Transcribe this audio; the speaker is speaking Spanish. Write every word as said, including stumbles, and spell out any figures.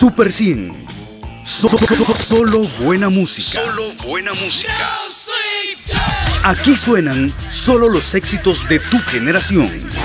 Super cien. So- so- so- solo buena música. Solo buena música. Aquí suenan solo los éxitos de tu generación.